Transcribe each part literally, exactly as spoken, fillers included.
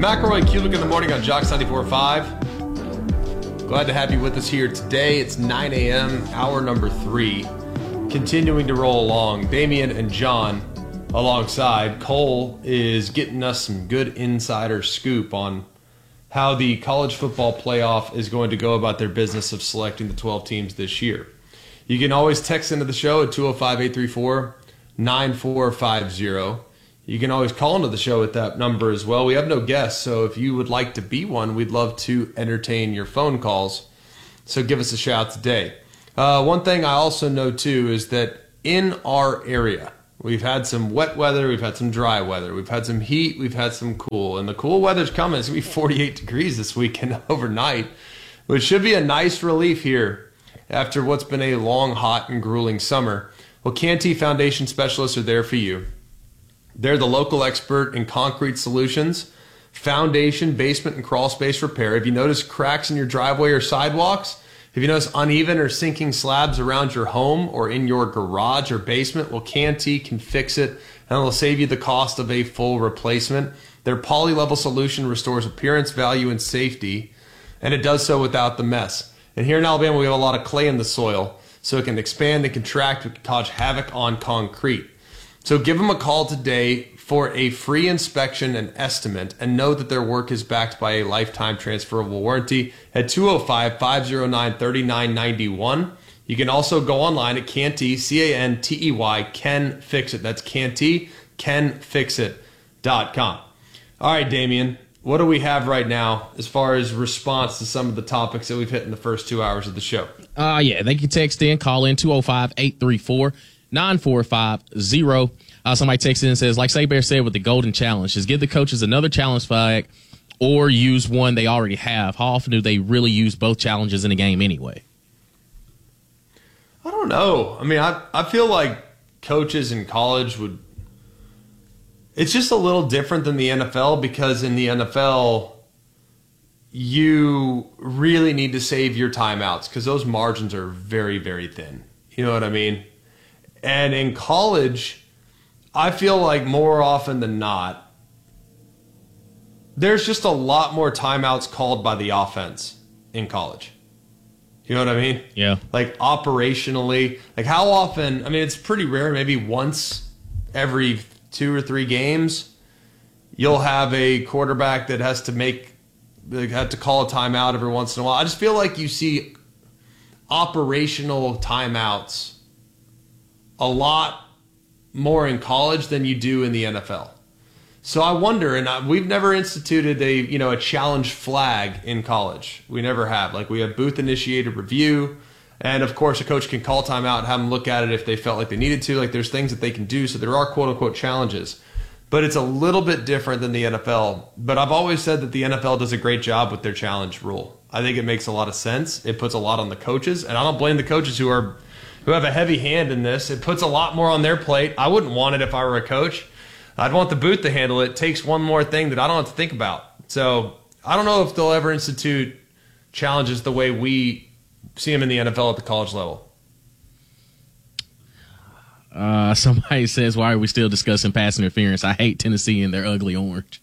McElroy and Kulik in the morning on Jocks ninety-four point five. Glad to have you with us here today. It's nine a.m., hour number three. Continuing to roll along. Damian and John alongside. Cole is getting us some good insider scoop on how the college football playoff is going to go about their business of selecting the twelve teams this year. You can always text into the show at two oh five, eight three four, nine four five zero. You can always call into the show at that number as well. We have no guests, so if you would like to be one, we'd love to entertain your phone calls. So give us a shout today. Uh, one thing I also know, too, is that in our area, we've had some wet weather, we've had some dry weather, we've had some heat, we've had some cool. And the cool weather's coming. It's going to be forty-eight degrees this weekend overnight, which should be a nice relief here after what's been a long, hot, and grueling summer. Well, Canty Foundation specialists are there for you. They're the local expert in concrete solutions, foundation, basement, and crawl space repair. If you notice cracks in your driveway or sidewalks, if you notice uneven or sinking slabs around your home or in your garage or basement, well, Canty can fix it, and it'll save you the cost of a full replacement. Their poly-level solution restores appearance, value, and safety, and it does so without the mess. And here in Alabama, we have a lot of clay in the soil, so it can expand and contract, it can cause havoc on concrete. So give them a call today for a free inspection and estimate, and know that their work is backed by a lifetime transferable warranty at two oh five, five oh nine, three nine nine one. You can also go online at Canty, C A N T E Y, Can Fix It. That's Canty, can fix it dot com. All right, Damian, what do we have right now as far as response to some of the topics that we've hit in the first two hours of the show? Uh, yeah, they can text in, call in two oh five, eight three four, nine four five zero. Uh, somebody texted in and says, like Saber said with the Golden Challenge, just give the coaches another challenge flag or use one they already have. How often do they really use both challenges in a game anyway? I don't know. I mean, I, I feel like coaches in college would... It's just a little different than the N F L, because in the N F L, you really need to save your timeouts because those margins are very, very thin. You know what I mean? And in college, I feel like more often than not, there's just a lot more timeouts called by the offense in college. You know what I mean? Yeah. Like operationally, like how often, I mean, it's pretty rare, maybe once every two or three games, you'll have a quarterback that has to make, like, have to call a timeout every once in a while. I just feel like you see operational timeouts a lot more in college than you do in the N F L. So I wonder, and I, we've never instituted a you know a challenge flag in college. We never have. Like, we have booth initiated review, and of course a coach can call timeout and have them look at it if they felt like they needed to. Like, there's things that they can do, so there are quote unquote challenges. But it's a little bit different than the N F L. But I've always said that the N F L does a great job with their challenge rule. I think it makes a lot of sense. It puts a lot on the coaches, and I don't blame the coaches who are who have a heavy hand in this. It puts a lot more on their plate. I wouldn't want it if I were a coach. I'd want the booth to handle it. It takes one more thing that I don't have to think about. So I don't know if they'll ever institute challenges the way we see them in the N F L at the college level. Uh, somebody says, why are we still discussing pass interference? I hate Tennessee and their ugly orange.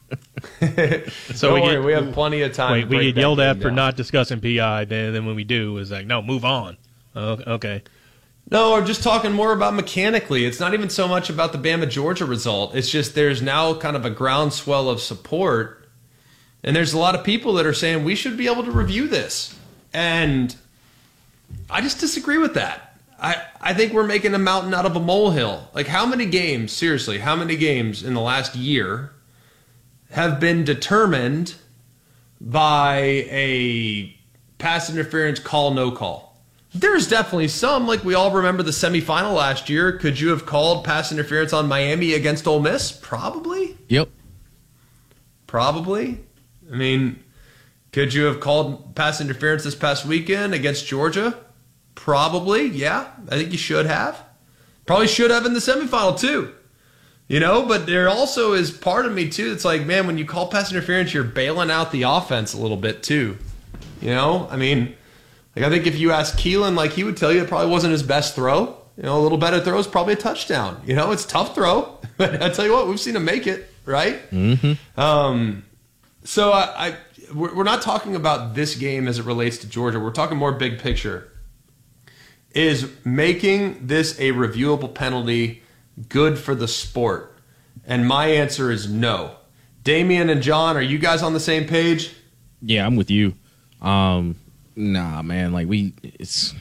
So we, worry, get, we have plenty of time. Wait, to we break get yelled that at game for down. not discussing P I. Then, then when we do, it's like, no, move on. Oh, okay. No, we're just talking more about mechanically. It's not even so much about the Bama-Georgia result. It's just there's now kind of a groundswell of support, and there's a lot of people that are saying we should be able to review this. And I just disagree with that. I, I think we're making a mountain out of a molehill. Like, how many games, seriously, how many games in the last year have been determined by a pass interference call, no call? There's definitely some. Like, we all remember the semifinal last year. Could you have called pass interference on Miami against Ole Miss? Probably. Yep. Probably. I mean, could you have called pass interference this past weekend against Georgia? Probably. Yeah, I think you should have. Probably should have in the semifinal too. You know, but there also is part of me too that's like, man, when you call pass interference, you're bailing out the offense a little bit too. You know, I mean, like, I think if you ask Keelan, like, he would tell you it probably wasn't his best throw. You know, a little better throw is probably a touchdown. You know, it's a tough throw, but I tell you what, we've seen him make it, right? Mm-hmm. Um, So I, I we're we're not talking about this game as it relates to Georgia. We're talking more big picture. Is making this a reviewable penalty good for the sport? And my answer is no. Damian and John, are you guys on the same page? Yeah, I'm with you. Um, nah, man. Like we, it's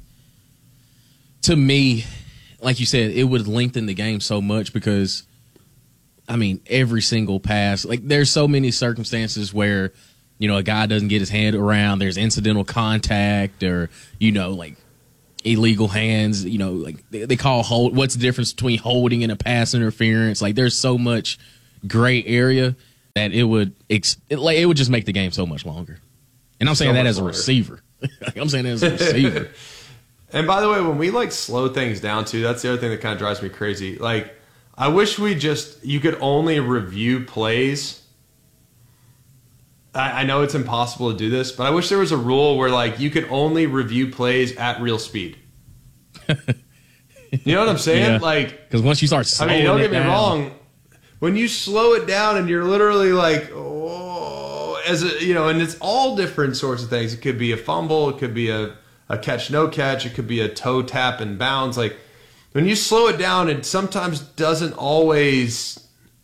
to me, like you said, it would lengthen the game so much because, I mean, every single pass. Like there's so many circumstances where, you know, a guy doesn't get his hand around. There's incidental contact, or you know, like illegal hands. You know, like they, they call hold. What's the difference between holding and a pass interference? Like there's so much gray area that it would ex- it, like it would just make the game so much longer. And I'm saying So that much as a longer. receiver. I'm saying that as a receiver. And by the way, when we like slow things down too, that's the other thing that kind of drives me crazy. Like, I wish we just you could only review plays. I, I know it's impossible to do this, but I wish there was a rule where like you could only review plays at real speed. You know what I'm saying? Yeah. Like, Because once you start I slowing mean, don't it get me down, wrong. When you slow it down and you're literally like, oh, as a, you know, and it's all different sorts of things. It could be a fumble, it could be a, a catch, no catch, it could be a toe tap and bounds. Like when you slow it down, it sometimes doesn't always.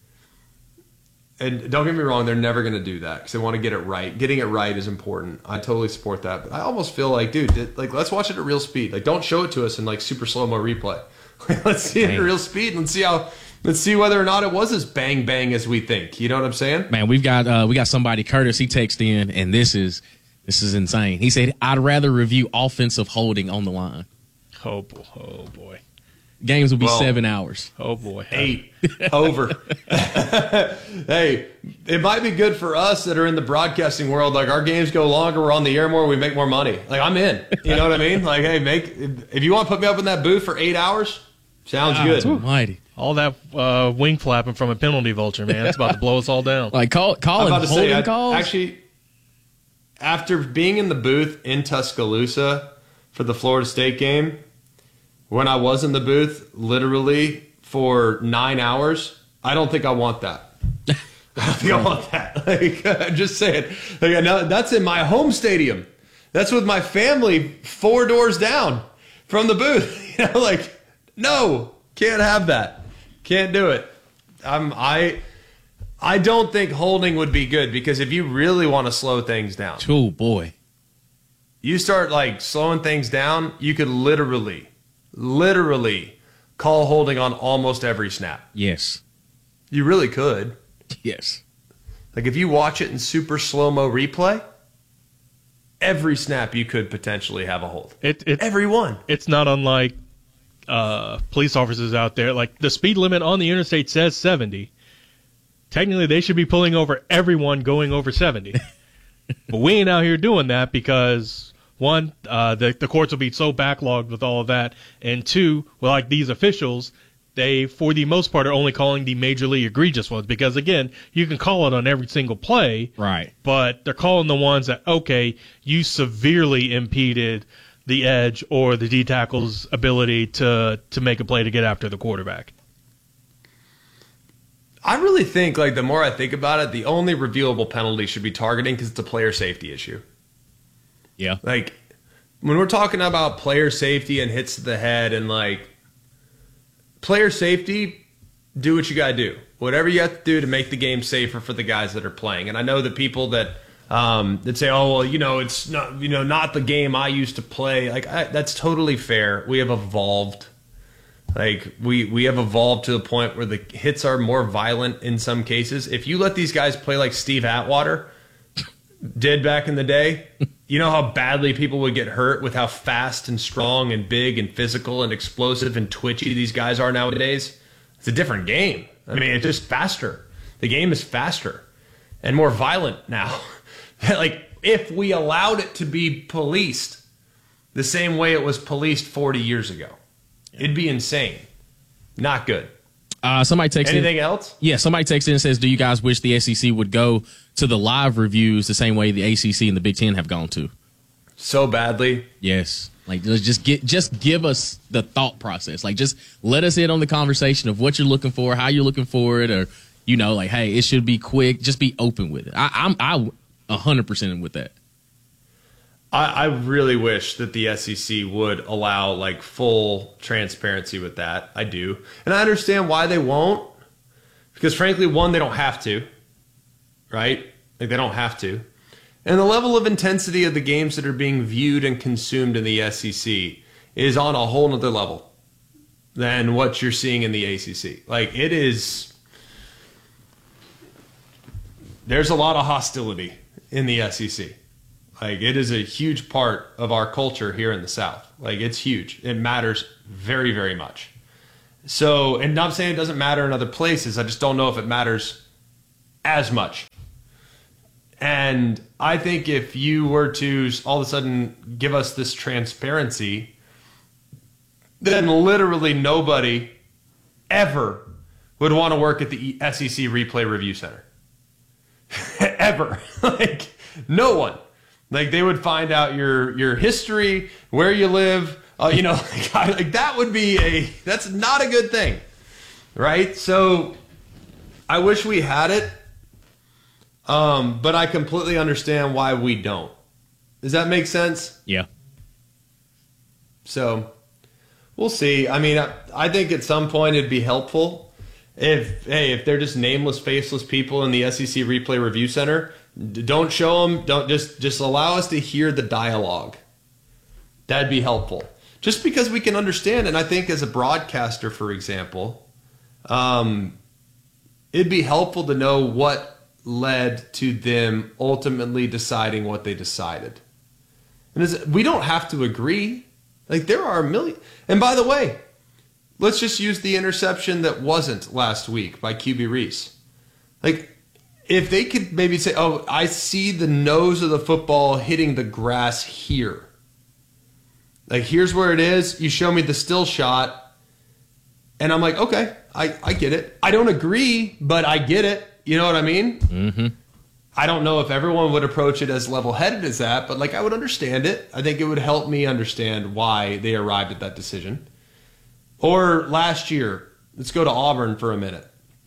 And don't get me wrong, they're never going to do that because they want to get it right. Getting it right is important. I totally support that. But I almost feel like, dude, it- like let's watch it at real speed. Like don't show it to us in like super slow mo replay. Let's see it at Man. real speed and let's see how. Let's see whether or not it was as bang bang as we think. You know what I'm saying? man, we've got uh, we got somebody, Curtis. He texted in, and this is this is insane. He said, "I'd rather review offensive holding on the line. Oh, boy. Oh, boy. Games will be Well, seven hours." Oh, boy. Eight over. Hey, it might be good for us that are in the broadcasting world. Like our games go longer, we're on the air more, we make more money. Like I'm in. You know what I mean? Like, hey, make if you want to put me up in that booth for eight hours, sounds good. Almighty. All that uh, wing flapping from a penalty vulture, man. It's about to blow us all down. Like call I'm calling about to holding say, I- calls. actually, after being in the booth in Tuscaloosa for the Florida State game, when I was in the booth literally for nine hours, I don't think I want that. I don't think I want that. Like, I'm just saying. Like, I know, that's in my home stadium. That's with my family four doors down from the booth. You know, like, no, can't have that. Can't do it. I'm I I don't think holding would be good because if you really want to slow things down, oh boy. you start like slowing things down, you could literally, literally call holding on almost every snap. Yes. You really could. Yes. Like if you watch it in super slow-mo replay, every snap you could potentially have a hold. It, it, Every one. it's not unlike uh, police officers out there. Like the speed limit on the interstate says seventy. Technically, they should be pulling over everyone going over seventy. But we ain't out here doing that because one, uh, the the courts will be so backlogged with all of that, and two, well, like these officials, they for the most part are only calling the majorly egregious ones because again, you can call it on every single play, Right. but they're calling the ones that, okay, you severely impeded the edge or the D tackle's ability to to make a play to get after the quarterback. I really think, like, the more I think about it, the only reviewable penalty should be targeting because it's a player safety issue. Yeah. Like, when we're talking about player safety and hits to the head and, like, player safety, do what you got to do. Whatever you have to do to make the game safer for the guys that are playing. And I know the people that um, that say, oh, well, you know, it's not, you know, not the game I used to play. Like, I, that's totally fair. We have evolved. Like, we, we have evolved to the point where the hits are more violent in some cases. If you let these guys play like Steve Atwater did back in the day, you know how badly people would get hurt with how fast and strong and big and physical and explosive and twitchy these guys are nowadays? It's a different game. I mean, it's just faster. The game is faster and more violent now. Like, if we allowed it to be policed the same way it was policed forty years ago, it'd be insane. Not good. Uh, somebody texted Anything in, else? Yeah, somebody texted in and says, do you guys wish the S E C would go to the live reviews the same way the A C C and the Big Ten have gone to? So badly. Yes. Like, let's just get, just give us the thought process. Like, just let us in on the conversation of what you're looking for, how you're looking for it, or, you know, like, hey, it should be quick. Just be open with it. I, I'm I one hundred percent with that. I, I really wish that the S E C would allow like full transparency with that. I do. And I understand why they won't. Because frankly, one, they don't have to. Right? Like they don't have to. And the level of intensity of the games that are being viewed and consumed in the S E C is on a whole nother level than what you're seeing in the A C C. Like it is, there's a lot of hostility in the S E C. Like it is a huge part of our culture here in the South. Like it's huge. It matters very, very much. So, and I'm saying it doesn't matter in other places. I just don't know if it matters as much. And I think if you were to all of a sudden give us this transparency, then literally nobody ever would want to work at the S E C Replay Review Center. Ever. Like, no one. Like, they would find out your your history, where you live. Uh, you know, like, I, like that would be a, that's not a good thing. Right? So, I wish we had it. Um, but I completely understand why we don't. Does that make sense? Yeah. So, we'll see. I mean, I, I think at some point it'd be helpful if, hey, if they're just nameless, faceless people in the S E C Replay Review Center, d- don't show them. Don't just just allow us to hear the dialogue. That'd be helpful. Just because we can understand, and I think as a broadcaster, for example, um, it'd be helpful to know what led to them ultimately deciding what they decided. And is, we don't have to agree. Like there are a million. And by the way, let's just use the interception that wasn't last week by Q B Reese. Like if they could maybe say, oh, I see the nose of the football hitting the grass here. Like here's where it is. You show me the still shot. And I'm like, okay, I, I get it. I don't agree, but I get it. You know what I mean? Mm-hmm. I don't know if everyone would approach it as level-headed as that, but like I would understand it. I think it would help me understand why they arrived at that decision. Or last year, let's go to Auburn for a minute.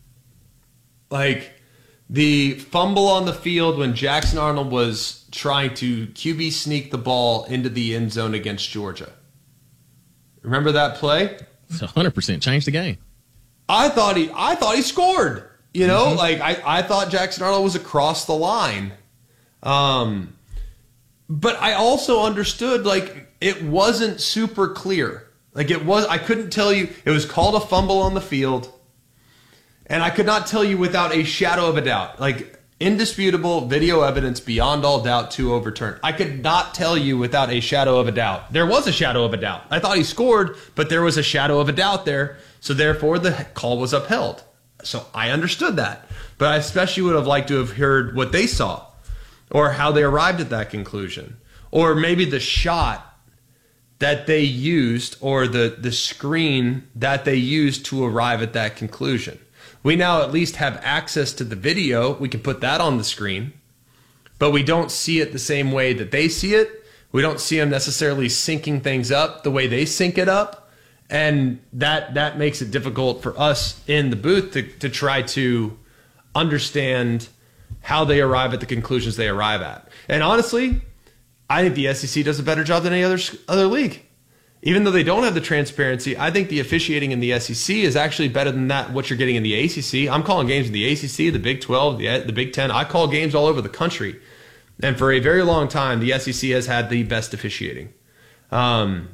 Like the fumble on the field when Jackson Arnold was trying to Q B sneak the ball into the end zone against Georgia. Remember that play? It's one hundred percent changed the game. I thought he, I thought he scored. You know, Mm-hmm. like I, I thought Jackson Arnold was across the line. Um, but I also understood like it wasn't super clear. Like it was, I couldn't tell you, it was called a fumble on the field. And I could not tell you without a shadow of a doubt, like indisputable video evidence beyond all doubt to overturn. I could not tell you without a shadow of a doubt. There was a shadow of a doubt. I thought he scored, but there was a shadow of a doubt there. So therefore the call was upheld. So I understood that, but I especially would have liked to have heard what they saw or how they arrived at that conclusion, or maybe the shot that they used or the, the screen that they used to arrive at that conclusion. We now at least have access to the video. We can put that on the screen, but we don't see it the same way that they see it. We don't see them necessarily syncing things up the way they sync it up. And that that makes it difficult for us in the booth to, to try to understand how they arrive at the conclusions they arrive at. And honestly, I think the S E C does a better job than any other other league. Even though they don't have the transparency, I think the officiating in the S E C is actually better than that what you're getting in the A C C. I'm calling games in the A C C, the Big twelve, the, the Big ten. I call games all over the country. And for a very long time, the S E C has had the best officiating. Um...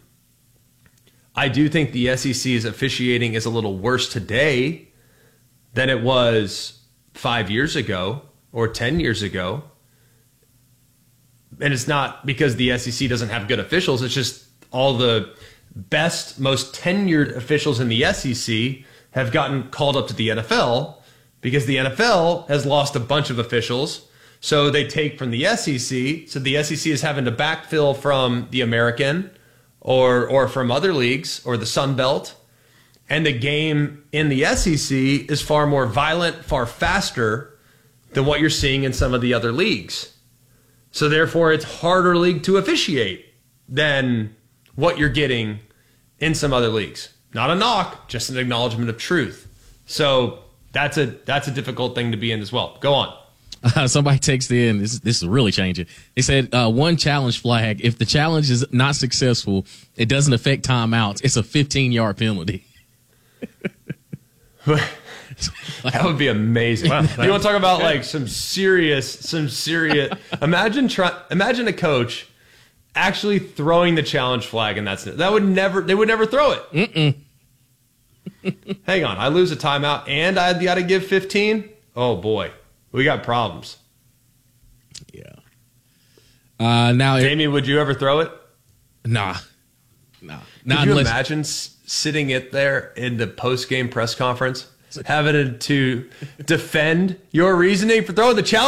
I do think the S E C's officiating is a little worse today than it was five years ago or ten years ago. And it's not because the S E C doesn't have good officials. It's just all the best, most tenured officials in the S E C have gotten called up to the N F L because the N F L has lost a bunch of officials. So they take from the S E C. So the S E C is having to backfill from the American or or from other leagues or the Sun Belt. And the game in the S E C is far more violent, far faster than what you're seeing in some of the other leagues. So therefore, it's harder league to officiate than what you're getting in some other leagues. Not a knock, just an acknowledgement of truth. So That's a that's a difficult thing to be in as well. Go on. Uh, somebody texted in. This, this is really changing. They said uh, one challenge flag. If the challenge is not successful, it doesn't affect timeouts. It's a fifteen-yard penalty. That would be amazing. Wow, you want to talk about like some serious, some serious. Imagine try. Imagine a coach actually throwing the challenge flag, and that's that would never. They would never throw it. Mm-mm. Hang on, I lose a timeout, and I got to give fifteen. Oh boy, we got problems. Yeah. Uh, now, Damien, would you ever throw it? Nah, nah. Could Not you unless, imagine s- sitting it there in the post game press conference, having to defend your reasoning for throwing the challenge